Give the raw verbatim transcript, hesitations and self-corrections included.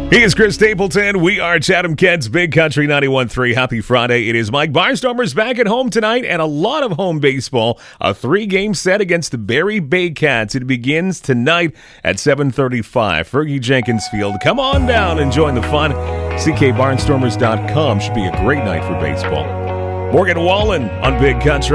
He is Chris Stapleton. We are Chatham Kent's Big Country ninety-one point three. Happy Friday. It is Mike Barnstormers back at home tonight and a lot of home baseball. A three-game set against the Barrie Baycats. It begins tonight at seven thirty-five. Fergie Jenkins Field. Come on down and join the fun. C K barnstormers dot com. Should be a great night for baseball. Morgan Wallen on Big Country.